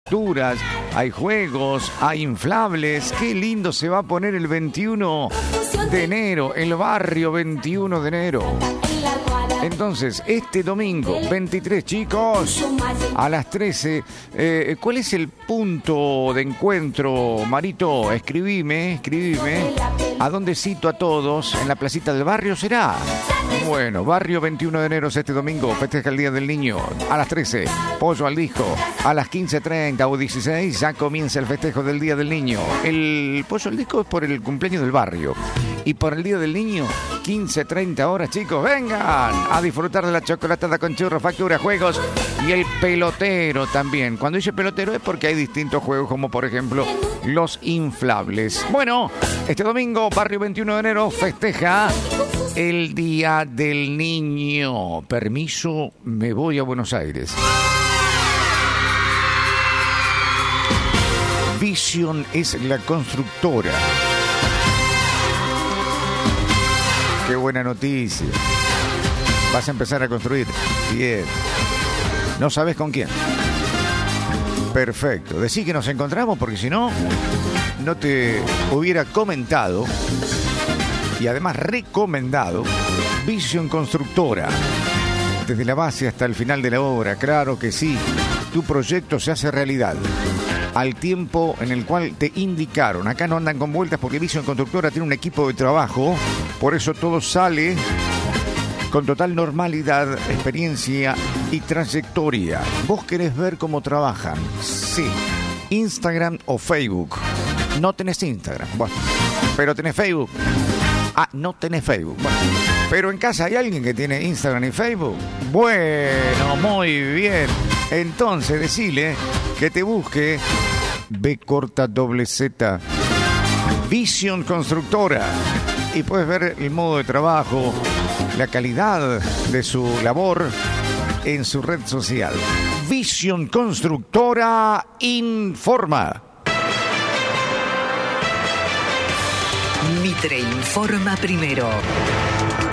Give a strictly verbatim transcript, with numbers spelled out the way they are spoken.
facturas, hay juegos, hay inflables. Qué lindo se va a poner el veintiuno de enero, el barrio veintiuno de enero. Entonces, este domingo veintitrés, chicos, a las trece, eh, ¿cuál es el punto de encuentro, Marito? Escribime, escribime. ¿A dónde cito a todos? ¿En la placita del barrio será? Bueno, barrio veintiuno de enero es este domingo, festeja el Día del Niño. A las trece, pollo al disco. A las quince treinta o dieciséis ya comienza el festejo del Día del Niño. El pollo al disco es por el cumpleaños del barrio. Y por el Día del Niño, quince treinta horas, chicos, vengan a disfrutar de la chocolatada con churros, factura, juegos y el pelotero también. Cuando dice pelotero es porque hay distintos juegos, como por ejemplo los inflables. Bueno, este domingo, barrio veintiuno de enero, festeja el Día del Niño. Permiso, me voy a Buenos Aires. Vision es la constructora. Qué buena noticia. Vas a empezar a construir. Bien. ¿No sabes con quién? Perfecto. Decí que nos encontramos porque si no, no te hubiera comentado y además recomendado Vision Constructora. Desde la base hasta el final de la obra, claro que sí. Tu proyecto se hace realidad al tiempo en el cual te indicaron. Acá no andan con vueltas porque Vision Constructora tiene un equipo de trabajo. Por eso todo sale con total normalidad, experiencia y trayectoria. ¿Vos querés ver cómo trabajan? Sí. Instagram o Facebook. No tenés Instagram. Bueno, pero tenés Facebook. Ah, no tenés Facebook. Bueno, pero en casa hay alguien que tiene Instagram y Facebook. Bueno, muy bien. Entonces, decile que te busque B corta doble Z Vision Constructora y puedes ver el modo de trabajo, la calidad de su labor en su red social. Vision Constructora informa. Mitre informa primero.